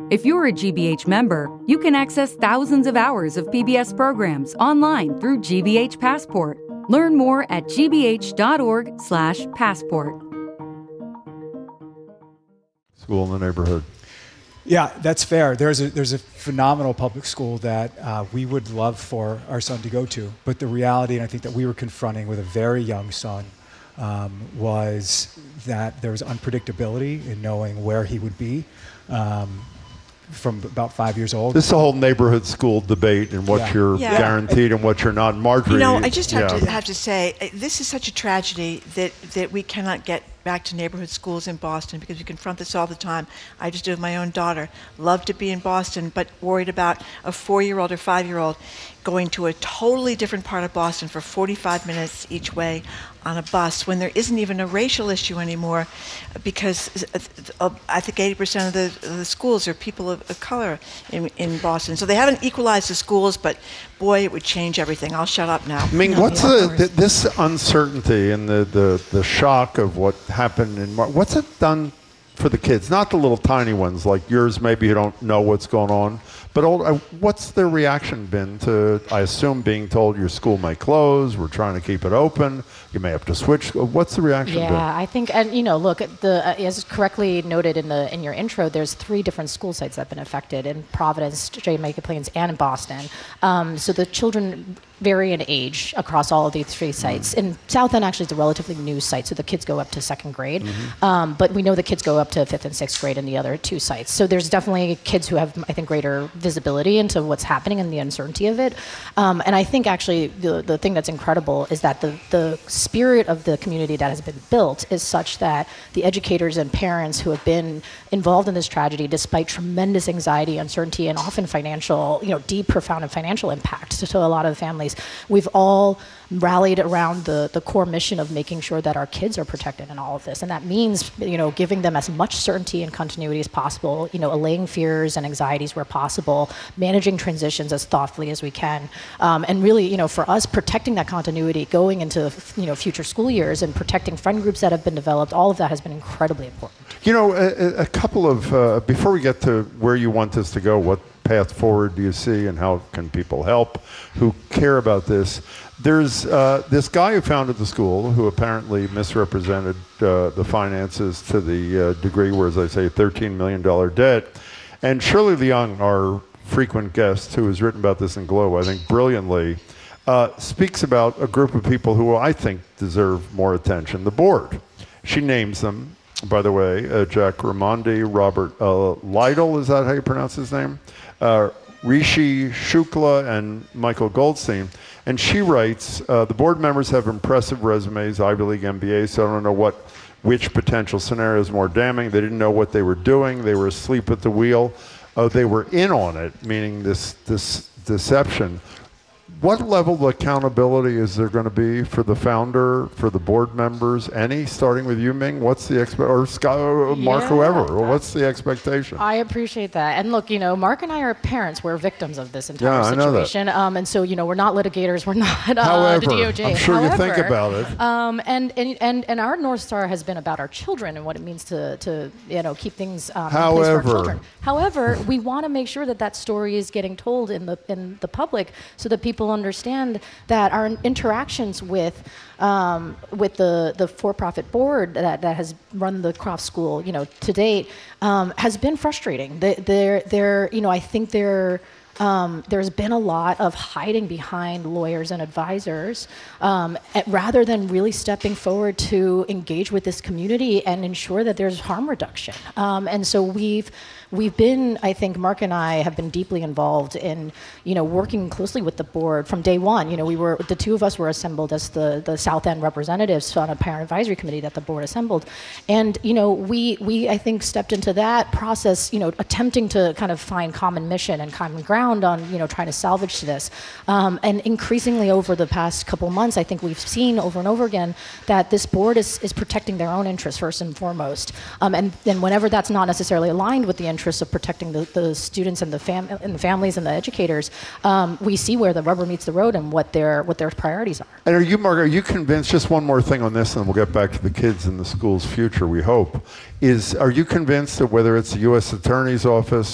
If you're a GBH member, you can access thousands of hours of PBS programs online through GBH Passport. Learn more at gbh.org/passport. School in the neighborhood. Yeah, that's fair. There's a phenomenal public school that we would love for our son to go to. But the reality, and I think that we were confronting with a very young son, was that there was unpredictability in knowing where he would be. From about 5 years old. This is a whole neighborhood school debate and what you're guaranteed and what you're not. Marjorie, I just have to say, this is such a tragedy that we cannot get back to neighborhood schools in Boston, because we confront this all the time. I just do with my own daughter. Love to be in Boston, but worried about a 4-year-old or 5-year-old going to a totally different part of Boston for 45 minutes each way on a bus, when there isn't even a racial issue anymore, because I think 80% of the schools are people of color in Boston. So they haven't equalized the schools, but boy, it would change everything. I'll shut up now. I mean, what's this uncertainty and the shock of what happened in March, what's it done for the kids? Not the little tiny ones like yours, maybe, who don't know what's going on, but what's their reaction been to, I assume, being told your school may close, we're trying to keep it open, you may have to switch? What's the reaction been? Yeah, I think, and look, as correctly noted in your intro, there's 3 different school sites that have been affected in Providence, Jamaica Plains, and in Boston. So the children vary in age across all of these 3 sites. In South End, actually, it's a relatively new site, so the kids go up to 2nd grade. But we know the kids go up to 5th and 6th grade in the other 2 sites. So there's definitely kids who have, I think, greater visibility into what's happening and the uncertainty of it. And I think, actually, the thing that's incredible is that the spirit of the community that has been built is such that the educators and parents who have been involved in this tragedy, despite tremendous anxiety, uncertainty, and often financial, deep, profound and financial impact to a lot of the families, we've all rallied around the core mission of making sure that our kids are protected in all of this. And that means, giving them as much certainty and continuity as possible, allaying fears and anxieties where possible, managing transitions as thoughtfully as we can. And really, for us, protecting that continuity going into, future school years and protecting friend groups that have been developed, all of that has been incredibly important. A couple of, before we get to where you want this to go, what path forward do you see and how can people help who care about this? There's this guy who founded the school who apparently misrepresented the finances to the degree where, as I say, $13 million debt. And Shirley Leung, our frequent guest, who has written about this in Globe, I think brilliantly, speaks about a group of people who I think deserve more attention, the board. She names them, by the way, Jack Raimondi, Robert Lytle, is that how you pronounce his name? Rishi Shukla and Michael Goldstein. And she writes, the board members have impressive resumes, Ivy League MBA, so I don't know which potential scenario is more damning. They didn't know what they were doing. They were asleep at the wheel. They were in on it, meaning this deception. What level of accountability is there going to be for the founder, for the board members? Any, starting with you, Ming? What's the or Scott, or Mark, whoever? What's the expectation? I appreciate that. And look, Mark and I are parents. We're victims of this entire situation. I know that. And so, we're not litigators. We're not However, the DOJ. I'm sure you think about it. And our North Star has been about our children and what it means to keep things in place for our children. However, we want to make sure that story is getting told in the public so that people understand that our interactions with the for-profit board that has run the Croft School, to date, has been frustrating. I think there's been a lot of hiding behind lawyers and advisors rather than really stepping forward to engage with this community and ensure that there's harm reduction. And so we've been, I think Mark and I have been deeply involved in, working closely with the board from day one. The 2 of us were assembled as the South End representatives on a parent advisory committee that the board assembled. And, we I think stepped into that process, attempting to kind of find common mission and common ground on, trying to salvage this. And increasingly over the past couple months, I think we've seen over and over again that this board is protecting their own interests first and foremost. And whenever that's not necessarily aligned with the interests of protecting the students and the families and the educators, we see where the rubber meets the road and what their priorities are. And Mark, are you convinced, just one more thing on this and we'll get back to the kids and the school's future, we hope, are you convinced that whether it's the U.S. Attorney's Office